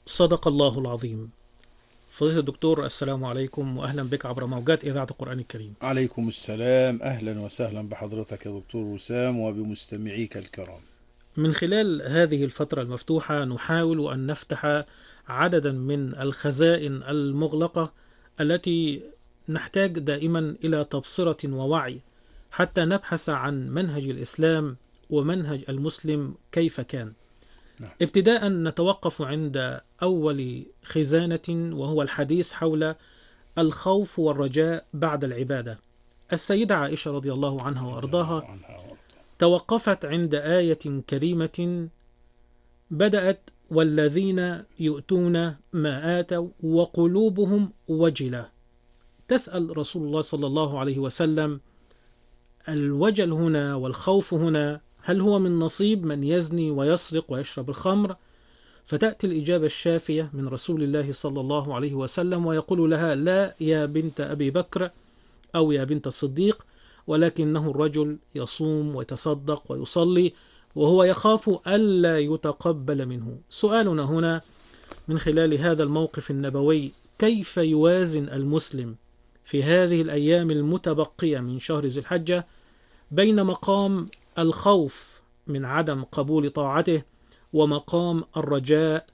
صدق الله العظيم. فضيلة الدكتور، السلام عليكم وأهلا بك عبر موجات إذاعة القرآن الكريم. عليكم السلام، أهلا وسهلا بحضرتك يا دكتور وسام وبمستمعيك الكرام. من خلال هذه الفترة المفتوحة نحاول أن نفتح عددا من الخزائن المغلقة التي نحتاج دائما إلى تبصرة ووعي حتى نبحث عن منهج الإسلام ومنهج المسلم كيف كان. نعم. ابتداء نتوقف عند أول خزانة، وهو الحديث حول الخوف والرجاء بعد العبادة. السيدة عائشة رضي الله عنها وأرضاها توقفت عند آية كريمة بدأت: والذين يؤتون ما آتوا وقلوبهم وجلة. تسأل رسول الله صلى الله عليه وسلم: الوجل هنا والخوف هنا هل هو من نصيب من يزني ويسرق ويشرب الخمر؟ فتأتي الإجابة الشافية من رسول الله صلى الله عليه وسلم ويقول لها: لا يا بنت أبي بكر أو يا بنت الصديق، ولكنه الرجل يصوم ويتصدق ويصلي وهو يخاف ألا يتقبل منه. سؤالنا هنا من خلال هذا الموقف النبوي: كيف يوازن المسلم في هذه الأيام المتبقية من شهر ذي الحجة بين مقام الخوف من عدم قبول طاعته ومقام الرجاء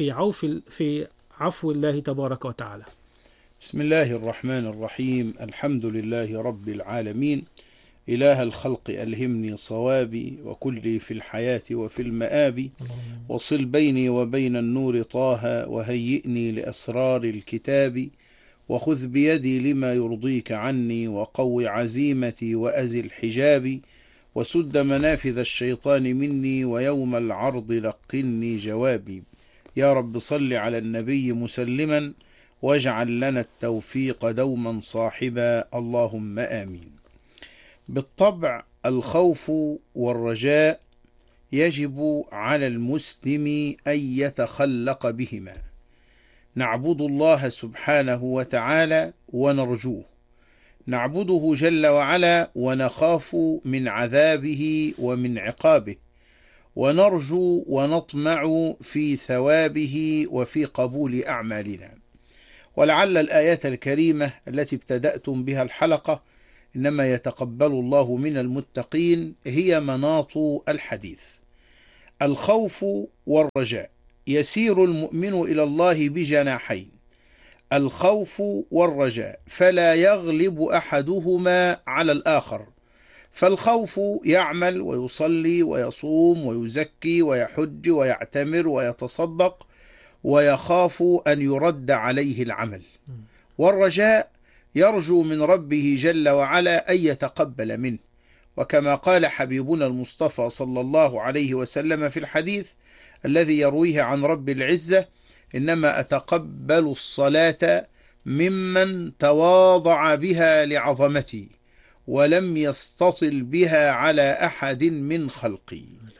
في عفو الله تبارك وتعالى؟ بسم الله الرحمن الرحيم. الحمد لله رب العالمين، إله الخلق ألهمني صوابي وكلي في الحياة وفي المآب، وصل بيني وبين النور طه وهيئني لأسرار الكتاب، وخذ بيدي لما يرضيك عني وقو عزيمتي وأزل حجابي، وسد منافذ الشيطان مني ويوم العرض لقني جوابي. يا رب صل على النبي مسلما واجعل لنا التوفيق دوما صاحبا، اللهم آمين. بالطبع الخوف والرجاء يجب على المسلم أن يتخلق بهما. نعبد الله سبحانه وتعالى ونرجوه، نعبده جل وعلا ونخاف من عذابه ومن عقابه، ونرجو ونطمع في ثوابه وفي قبول أعمالنا. ولعل الآية الكريمة التي ابتدأتم بها الحلقة: إنما يتقبل الله من المتقين، هي مناط الحديث. الخوف والرجاء يسير المؤمن إلى الله بجناحين: الخوف والرجاء، فلا يغلب أحدهما على الآخر. فالخوف يعمل ويصلي ويصوم ويزكي ويحج ويعتمر ويتصدق ويخاف أن يرد عليه العمل. والرجاء يرجو من ربه جل وعلا أن يتقبل منه، وكما قال حبيبنا المصطفى صلى الله عليه وسلم في الحديث الذي يرويه عن رب العزة: إنما أتقبل الصلاة ممن تواضع بها لعظمتي ولم يستطل بها على أحد من خلقي.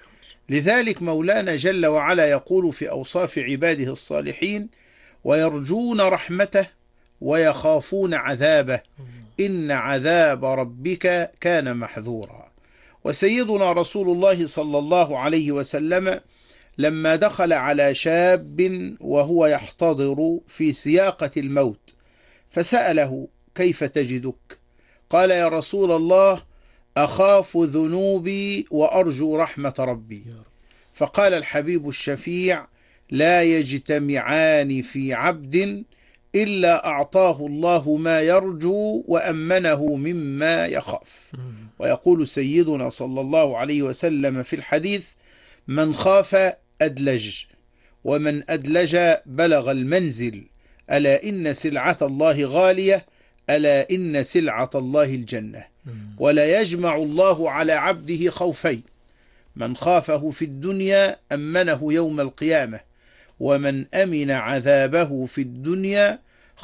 لذلك مولانا جل وعلا يقول في أوصاف عباده الصالحين: ويرجون رحمته ويخافون عذابه إن عذاب ربك كان محذورا. وسيدنا رسول الله صلى الله عليه وسلم لما دخل على شاب وهو يحتضر في سياقة الموت فسأله: كيف تجدك؟ قال: يا رسول الله، أخاف ذنوبي وأرجو رحمة ربي. فقال الحبيب الشفيع: لا يجتمعان في عبد إلا أعطاه الله ما يرجو وأمنه مما يخاف. ويقول سيدنا صلى الله عليه وسلم في الحديث: من خاف أدلج، ومن أدلج بلغ المنزل، ألا إن سلعة الله غالية، ألا إن سلعة الله الجنة. ولا يجمع الله على عبده خوفين: من خافه في الدنيا أمنه يوم القيامة، ومن أمن عذابه في الدنيا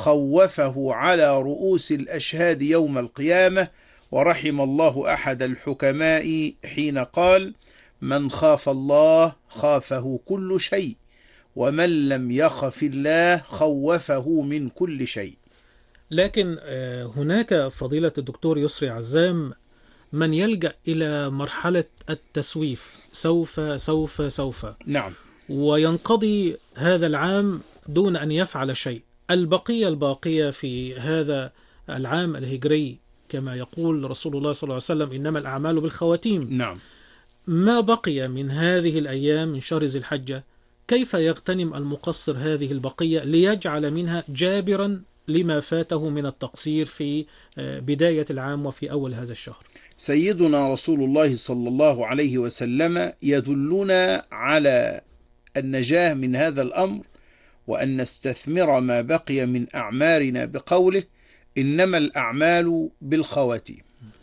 خوفه على رؤوس الأشهاد يوم القيامة. ورحم الله أحد الحكماء حين قال: من خاف الله خافه كل شيء، ومن لم يخف الله خوفه من كل شيء. لكن هناك فضيلة الدكتور يسري عزام من يلجأ إلى مرحلة التسويف: سوف سوف سوف. نعم. وينقضي هذا العام دون أن يفعل شيء. الباقية في هذا العام الهجري كما يقول رسول الله صلى الله عليه وسلم إنما الأعمال بالخواتيم. نعم. ما بقي من هذه الأيام من شهر ذي الحجة كيف يغتنم المقصر هذه البقية ليجعل منها جابرا لما فاته من التقصير في بداية العام وفي أول هذا الشهر؟ سيدنا رسول الله صلى الله عليه وسلم يدلنا على النجاة من هذا الأمر، وأن نستثمر ما بقي من أعمارنا بقوله إنما الأعمال بالخواتيم.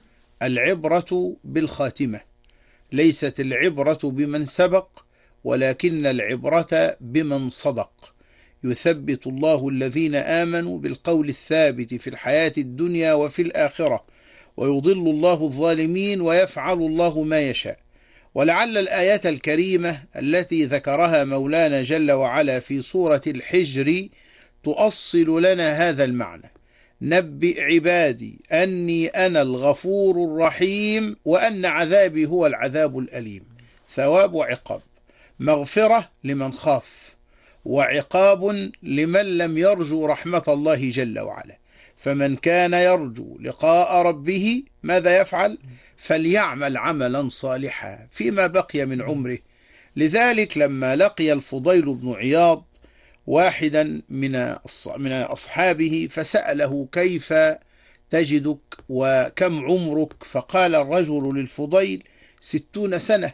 العبرة بالخاتمة، ليست العبرة بمن سبق، ولكن العبرة بمن صدق. يثبت الله الذين آمنوا بالقول الثابت في الحياة الدنيا وفي الآخرة، ويضل الله الظالمين، ويفعل الله ما يشاء. ولعل الآيات الكريمة التي ذكرها مولانا جل وعلا في سورة الحجر تؤصل لنا هذا المعنى: نبئ عبادي أني أنا الغفور الرحيم وأن عذابي هو العذاب الأليم. ثواب وعقاب، مغفرة لمن خاف، وعقاب لمن لم يرجو رحمة الله جل وعلا. فمن كان يرجو لقاء ربه ماذا يفعل؟ فليعمل عملا صالحا فيما بقي من عمره. لذلك لما لقي الفضيل بن عياض واحدا من أصحابه فسأله كيف تجدك وكم عمرك؟ فقال الرجل للفضيل 60 سنة.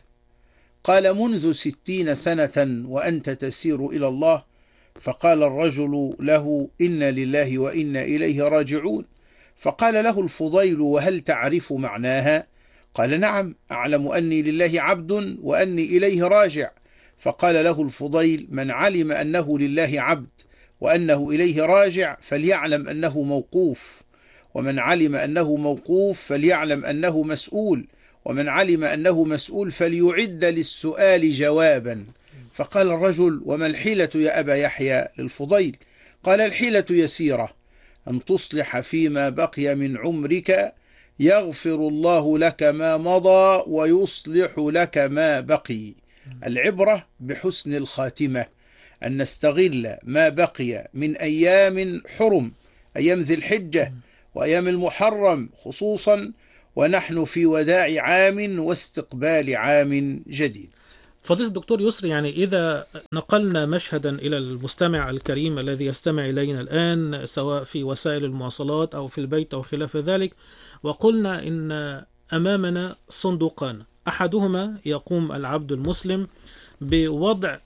قال منذ 60 سنة وأنت تسير إلى الله؟ فقال الرجل له إنا لله وإنا إليه راجعون. فقال له الفضيل وهل تعرف معناها؟ قال نعم، أعلم أني لله عبد وأني إليه راجع. فقال له الفضيل من علم أنه لله عبد وأنه إليه راجع فليعلم أنه موقوف، ومن علم أنه موقوف فليعلم أنه مسؤول، ومن علم أنه مسؤول فليعد للسؤال جوابا. فقال الرجل وما الحيلة يا أبا يحيى للفضيل؟ قال الحيلة يسيرة، أن تصلح فيما بقي من عمرك يغفر الله لك ما مضى ويصلح لك ما بقي. العبرة بحسن الخاتمة، أن نستغل ما بقي من أيام حرم، أيام ذي الحجة وأيام المحرم خصوصا، ونحن في وداع عام واستقبال عام جديد. فضيلة الدكتور يسري، يعني إذا نقلنا مشهدا إلى المستمع الكريم الذي يستمع إلينا الآن سواء في وسائل المواصلات أو في البيت أو خلاف ذلك، وقلنا إن أمامنا صندوقان، أحدهما يقوم العبد المسلم بوضع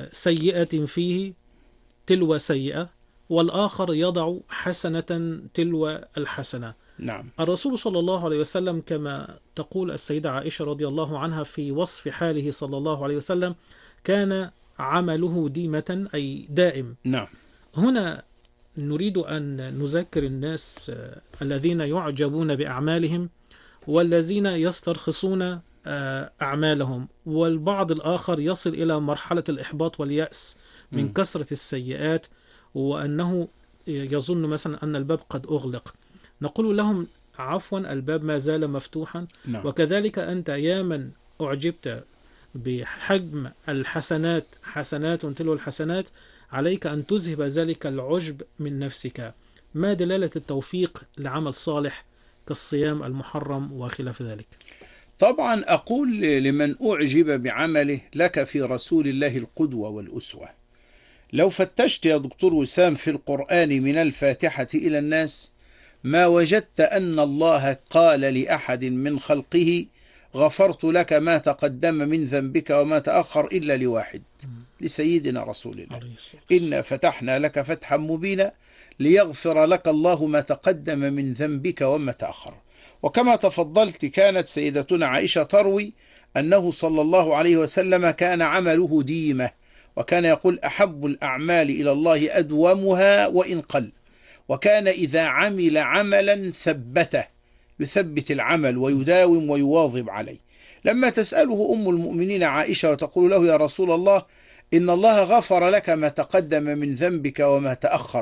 سيئة فيه تلو سيئة، والآخر يضع حسنة تلو الحسنة. نعم. الرسول صلى الله عليه وسلم كما تقول السيدة عائشة رضي الله عنها في وصف حاله صلى الله عليه وسلم كان عمله ديمة أي دائم. نعم. هنا نريد أن نذكر الناس الذين يعجبون بأعمالهم والذين يسترخصون أعمالهم، والبعض الآخر يصل إلى مرحلة الإحباط واليأس من كثرة السيئات، وأنه يظن مثلا أن الباب قد أغلق. نقول لهم عفوا، الباب ما زال مفتوحا. نعم. وكذلك أنت يا من أعجبت بحجم الحسنات، حسنات تلو الحسنات، عليك أن تذهب ذلك العجب من نفسك. ما دلالة التوفيق لعمل صالح كالصيام المحرم وخلاف ذلك؟ طبعا أقول لمن أعجب بعمله لك في رسول الله القدوة والأسوة. لو فتشت يا دكتور وسام في القرآن من الفاتحة إلى الناس ما وجدت أن الله قال لأحد من خلقه غفرت لك ما تقدم من ذنبك وما تأخر إلا لواحد، لسيدنا رسول الله. إنا فتحنا لك فتحا مبينا ليغفر لك الله ما تقدم من ذنبك وما تأخر. وكما تفضلت كانت سيدتنا عائشة تروي أنه صلى الله عليه وسلم كان عمله ديمة، وكان يقول أحب الأعمال إلى الله أدومها وإن قل. وكان إذا عمل عملا ثبته، يثبت العمل ويداوم ويواظب عليه. لما تسأله أم المؤمنين عائشة وتقول له يا رسول الله إن الله غفر لك ما تقدم من ذنبك وما تأخر،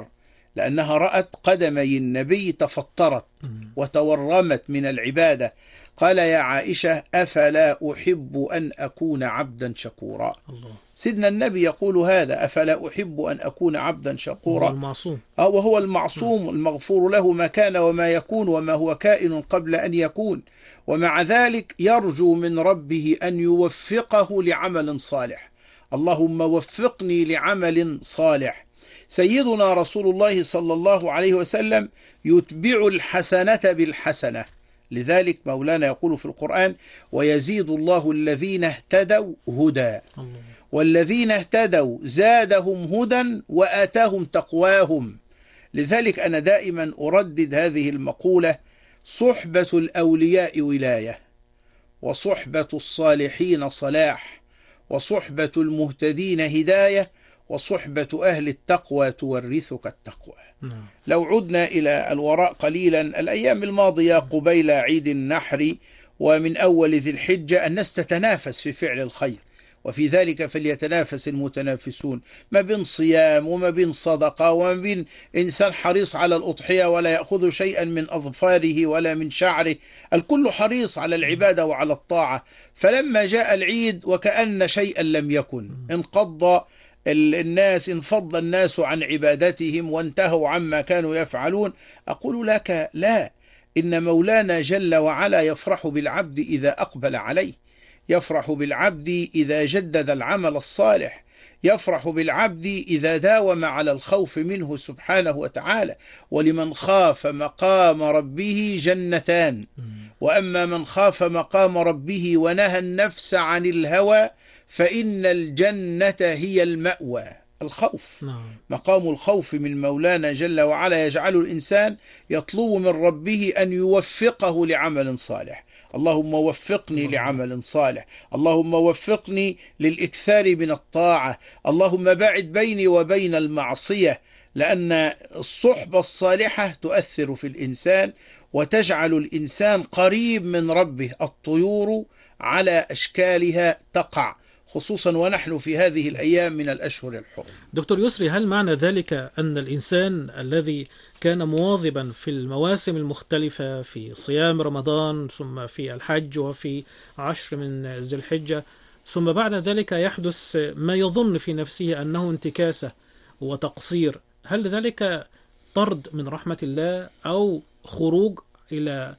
لأنها رأت قدمي النبي تفطرت وتورمت من العبادة. قال يا عائشة أفلا أحب أن أكون عبدا شكورا. الله. سيدنا النبي يقول هذا: أفلا أحب أن أكون عبدا شكورا. هو المعصوم. وهو المعصوم المغفور له ما كان وما يكون وما هو كائن قبل أن يكون، ومع ذلك يرجو من ربه أن يوفقه لعمل صالح. اللهم وفقني لعمل صالح. سيدنا رسول الله صلى الله عليه وسلم يتبع الحسنة بالحسنة، لذلك مولانا يقول في القرآن: ويزيد الله الذين اهتدوا هدى والذين اهتدوا زادهم هدى وآتاهم تقواهم. لذلك أنا دائما أردد هذه المقولة: صحبة الأولياء ولاية، وصحبة الصالحين صلاح، وصحبة المهتدين هداية، وصحبة أهل التقوى تورثك التقوى. لو عدنا إلى الوراء قليلا، الأيام الماضية قبيل عيد النحر ومن أول ذي الحجة الناس تتنافس في فعل الخير، وفي ذلك فليتنافس المتنافسون، ما بين صيام وما بين صدقة وما بين إنسان حريص على الأضحية ولا يأخذ شيئا من أظفاره ولا من شعره، الكل حريص على العبادة وعلى الطاعة. فلما جاء العيد وكأن شيئا لم يكن، انفض الناس عن عبادتهم وانتهوا عما كانوا يفعلون. أقول لك لا، إن مولانا جل وعلا يفرح بالعبد إذا أقبل عليه، يفرح بالعبد إذا جدد العمل الصالح، يفرح بالعبد إذا داوم على الخوف منه سبحانه وتعالى. ولمن خاف مقام ربه جنتان، وأما من خاف مقام ربه ونهى النفس عن الهوى فإن الجنة هي المأوى. الخوف، مقام الخوف من مولانا جل وعلا يجعل الإنسان يطلب من ربه أن يوفقه لعمل صالح. اللهم وفقني لعمل صالح، اللهم وفقني للإكثار من الطاعة، اللهم باعد بيني وبين المعصية، لأن الصحبة الصالحة تؤثر في الإنسان وتجعل الإنسان قريب من ربه. الطيور على أشكالها تقع، خصوصا ونحن في هذه الأيام من الأشهر الحرم. دكتور يسري، هل معنى ذلك أن الإنسان الذي كان مواظبا في المواسم المختلفة، في صيام رمضان ثم في الحج وفي 10 من ذي الحجة، ثم بعد ذلك يحدث ما يظن في نفسه أنه انتكاسة وتقصير، هل ذلك طرد من رحمة الله أو خروج إلى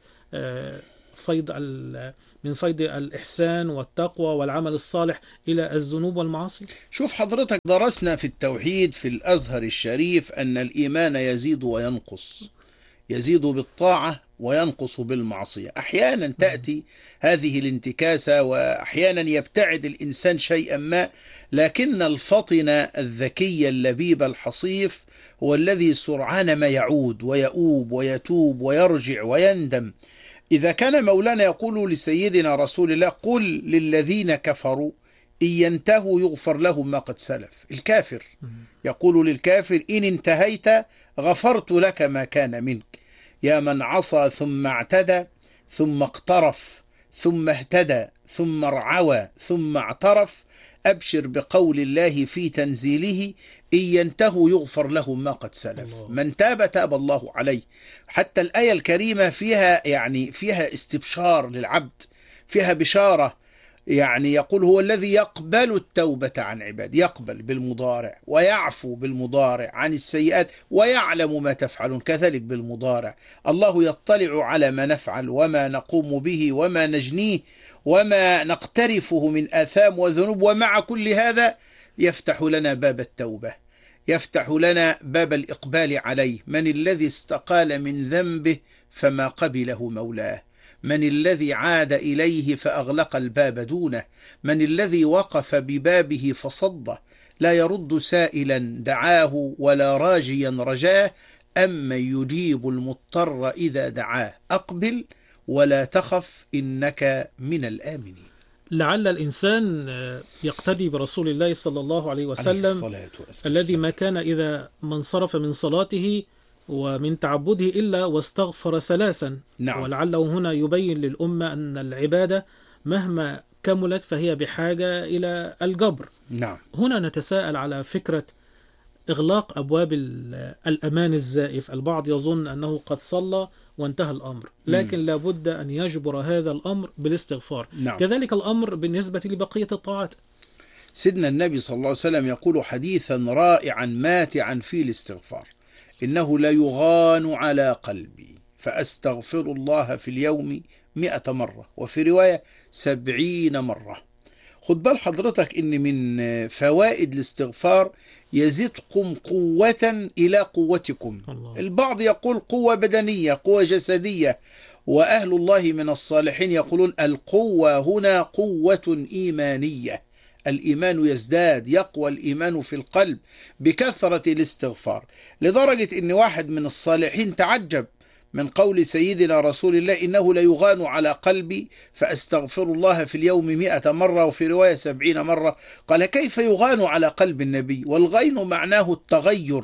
من فيض الإحسان والتقوى والعمل الصالح إلى الذنوب والمعاصي؟ شوف حضرتك، درسنا في التوحيد في الأزهر الشريف أن الإيمان يزيد وينقص، يزيد بالطاعة وينقص بالمعصية. أحيانا تأتي هذه الانتكاسة وأحيانا يبتعد الإنسان شيئا ما، لكن الفطن الذكي اللبيب الحصيف هو الذي سرعان ما يعود ويؤوب ويتوب ويرجع ويندم. إذا كان مولانا يقول لسيدنا رسول الله: قل للذين كفروا إن ينتهوا يغفر لهم ما قد سلف. الكافر يقول للكافر: إن انتهيت غفرت لك ما كان منك. يا من عصى ثم اعتدى ثم اقترف ثم اهتدى ثم ارعوى ثم اعترف، أبشر بقول الله في تنزيله: إن ينتهوا يغفر لهم ما قد سلف. من تاب تاب الله عليه. حتى الآية الكريمة فيها استبشار للعبد، فيها بشارة. يقول: هو الذي يقبل التوبة عن عباد، يقبل بالمضارع ويعفو بالمضارع عن السيئات ويعلم ما تفعلون، كذلك بالمضارع. الله يطلع على ما نفعل وما نقوم به وما نجنيه وما نقترفه من آثام وذنوب، ومع كل هذا يفتح لنا باب التوبة، يفتح لنا باب الإقبال عليه. من الذي استقال من ذنبه فما قبله مولاه؟ من الذي عاد إليه فأغلق الباب دونه؟ من الذي وقف ببابه فصده؟ لا يرد سائلا دعاه ولا راجيا رجاه، أما يجيب المضطر إذا دعاه. أقبل ولا تخف إنك من الآمنين. لعل الإنسان يقتدي برسول الله صلى الله عليه وسلم الذي ما كان إذا ما انصرف من صلاته ومن تعبده إلا واستغفر 3. نعم. ولعله هنا يبين للأمة أن العبادة مهما كملت فهي بحاجة إلى الجبر. نعم. هنا نتساءل على فكرة إغلاق أبواب الأمان الزائف. البعض يظن أنه قد صلى وانتهى الأمر، لكن لابد أن يجبر هذا الأمر بالاستغفار. نعم. كذلك الأمر بالنسبة لبقية الطاعات. سيدنا النبي صلى الله عليه وسلم يقول حديثا رائعا ماتعا في الاستغفار: إنه لا يغان على قلبي فأستغفر الله في اليوم 100 مرة، وفي رواية 70 مرة. خد بال حضرتك إن من فوائد الاستغفار يزيدكم قوة إلى قوتكم. الله. البعض يقول قوة بدنية، قوة جسدية، وأهل الله من الصالحين يقولون القوة هنا قوة إيمانية. الإيمان يزداد، يقوى الإيمان في القلب بكثرة الاستغفار، لدرجة إن واحد من الصالحين تعجب من قول سيدنا رسول الله: إنه ليغان على قلبي فأستغفر الله في اليوم 100 مرة، وفي رواية 70 مرة. قال: كيف يغان على قلب النبي؟ والغين معناه التغير.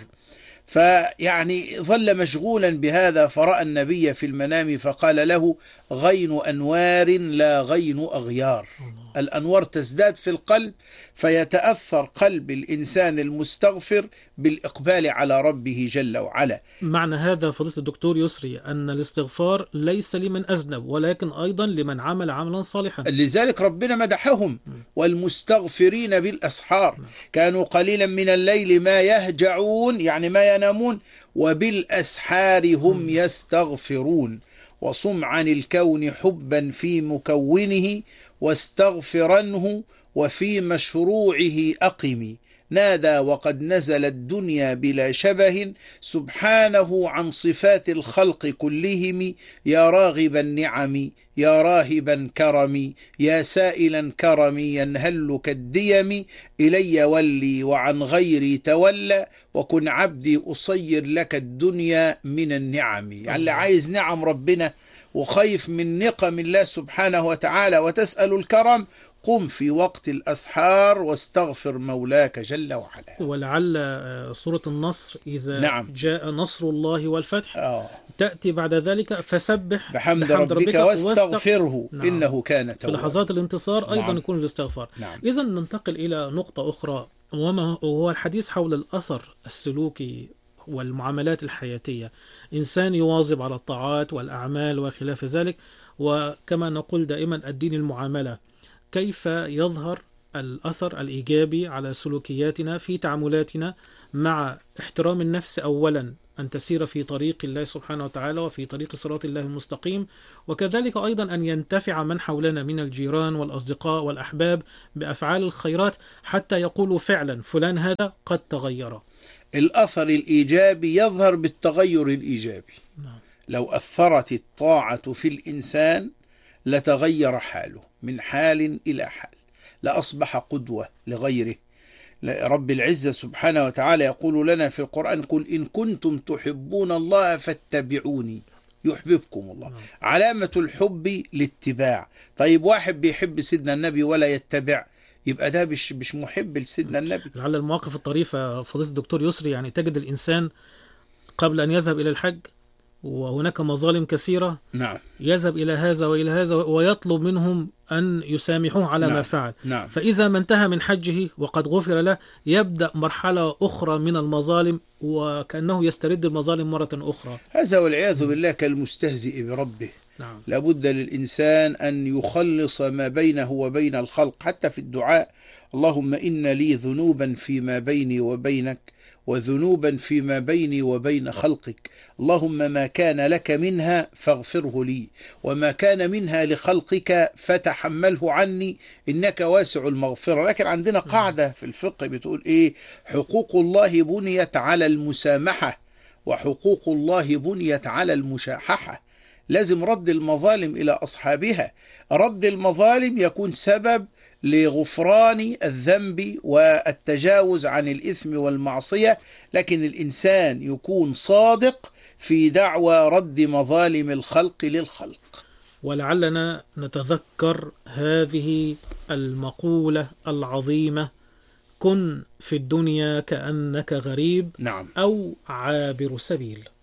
فيعني ظل مشغولا بهذا، فرأى النبي في المنام فقال له: غين أنوار لا غين أغيار. الأنوار تزداد في القلب، فيتأثر قلب الإنسان المستغفر بالإقبال على ربه جل وعلا. معنى هذا فضيلة الدكتور يسري أن الاستغفار ليس لمن أذنب، ولكن أيضا لمن عمل عملا صالحا. لذلك ربنا مدحهم: والمستغفرين بالأسحار كانوا قليلا من الليل ما يهجعون، يعني ما ينامون، وبالأسحار هم يستغفرون. وصم عن الكون حبا في مكونه، واستغفرنه وفي مشروعه أقم. نادى وقد نزل الدنيا بلا شبه، سبحانه عن صفات الخلق كلهم. يا راغب النعم، يا راهبا كرمي، يا سائلا كرمي، ينهل كالديم. إلي ولي وعن غيري تولى، وكن عبدي أصير لك الدنيا من النعم. يعني اللي عايز نعم ربنا وخايف من نقم الله سبحانه وتعالى وتسأل الكرم، قم في وقت الأسحار واستغفر مولاك جل وعلا. ولعل سورة النصر إذا جاء نصر الله والفتح تأتي بعد ذلك: فسبح بحمد ربك واستغفره إنه كان توابا. في لحظات الانتصار أيضا يكون الاستغفار. إذا ننتقل إلى نقطة أخرى، وهو الحديث حول الأثر السلوكي والمعاملات الحياتية. إنسان يواظب على الطاعات والأعمال وخلاف ذلك، وكما نقول دائما الدين المعاملة. كيف يظهر الأثر الإيجابي على سلوكياتنا في تعاملاتنا مع احترام النفس أولا، أن تسير في طريق الله سبحانه وتعالى وفي طريق صراط الله المستقيم، وكذلك أيضا أن ينتفع من حولنا من الجيران والأصدقاء والأحباب بأفعال الخيرات، حتى يقولوا فعلا فلان هذا قد تغير. الأثر الإيجابي يظهر بالتغير الإيجابي. لو أثرت الطاعة في الإنسان لتغير حاله من حال إلى حال، لأصبح قدوة لغيره. رب العزة سبحانه وتعالى يقول لنا في القرآن: قل إن كنتم تحبون الله فاتبعوني يحببكم الله. علامة الحب الاتباع. طيب واحد بيحب سيدنا النبي ولا يتبع، يبقى ده مش محب لسيدنا النبي. لعل المواقف الطريفة فضيلة الدكتور يسري، يعني تجد الإنسان قبل أن يذهب إلى الحج وهناك مظالم كثيرة، يذهب إلى هذا وإلى هذا ويطلب منهم أن يسامحوه على ما فعل. فإذا ما انتهى من حجه وقد غفر له، يبدأ مرحلة أخرى من المظالم، وكأنه يسترد المظالم مرة أخرى. هذا والعياذ بالله كالمستهزئ بربه. لابد للإنسان أن يخلص ما بينه وبين الخلق، حتى في الدعاء: اللهم إن لي ذنوبا فيما بيني وبينك، وذنوبا فيما بيني وبين خلقك، اللهم ما كان لك منها فاغفره لي، وما كان منها لخلقك فتحمله عني، إنك واسع المغفرة. لكن عندنا قاعدة في الفقه بتقول إيه؟ حقوق الله بنيت على المسامحة، وحقوق الله بنيت على المشاححة. لازم رد المظالم إلى أصحابها. رد المظالم يكون سبب لغفران الذنب والتجاوز عن الإثم والمعصية، لكن الإنسان يكون صادق في دعوى رد مظالم الخلق للخلق. ولعلنا نتذكر هذه المقولة العظيمة: كن في الدنيا كأنك غريب أو عابر سبيل.